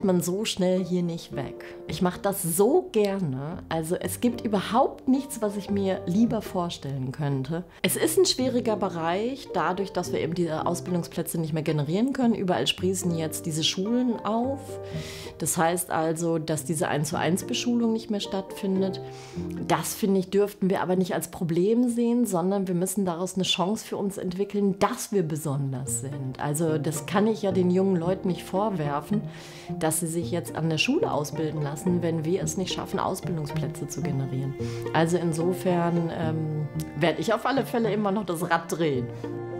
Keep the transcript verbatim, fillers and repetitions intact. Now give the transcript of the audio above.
man so schnell hier nicht weg. Ich mache das so gerne. Also es gibt überhaupt nichts, was ich mir lieber vorstellen könnte. Es ist ein schwieriger Bereich, dadurch, dass wir eben diese Ausbildungsplätze nicht mehr generieren können. Überall sprießen jetzt diese Schulen auf. Das heißt also, dass diese eins zu eins Beschulung nicht mehr stattfindet. Das, finde ich, dürften wir aber nicht als Problem sehen, sondern wir müssen daraus eine Chance für uns entwickeln, dass wir besonders sind. Also das kann ich ja den jungen Leuten nicht vorwerfen, dass sie sich jetzt an der Schule ausbilden lassen, wenn wir es nicht schaffen, Ausbildungsplätze zu generieren. Also insofern ähm, werde ich auf alle Fälle immer noch das Rad drehen.